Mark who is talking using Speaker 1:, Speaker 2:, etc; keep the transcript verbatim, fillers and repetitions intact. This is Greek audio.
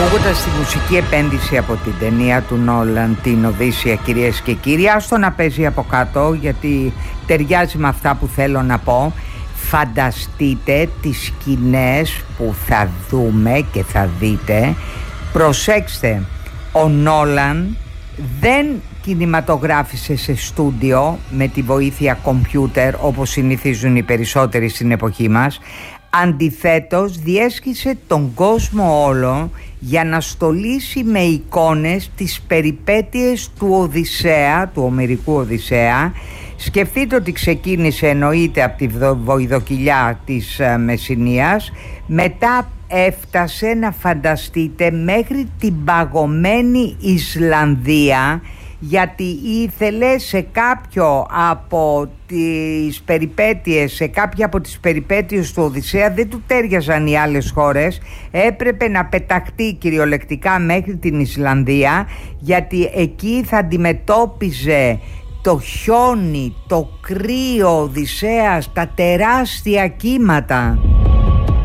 Speaker 1: Ακούγοντας τη μουσική επένδυση από την ταινία του Νόλαν, την Οδύσσεια, κυρίες και κύριοι, άστο να παίζει από κάτω γιατί ταιριάζει με αυτά που θέλω να πω. Φανταστείτε τις σκηνές που θα δούμε και θα δείτε. Προσέξτε, ο Νόλαν δεν κινηματογράφησε σε στούντιο με τη βοήθεια κομπιούτερ όπως συνηθίζουν οι περισσότεροι στην εποχή μας. Αντιθέτως διέσχισε τον κόσμο όλο για να στολίσει με εικόνες τις περιπέτειες του Οδυσσέα, του Ομηρικού Οδυσσέα. Σκεφτείτε ότι ξεκίνησε εννοείται από τη βοηδοκυλιά της Μεσσηνίας, μετά έφτασε να φανταστείτε μέχρι την παγωμένη Ισλανδία, γιατί ήθελε σε κάποιο από τις περιπέτειες, σε κάποια από τις περιπέτειες του Οδυσσέα δεν του τέριαζαν οι άλλες χώρες, έπρεπε να πεταχτεί κυριολεκτικά μέχρι την Ισλανδία, γιατί εκεί θα αντιμετώπιζε το χιόνι, το κρύο Οδυσσέας, τα τεράστια κύματα.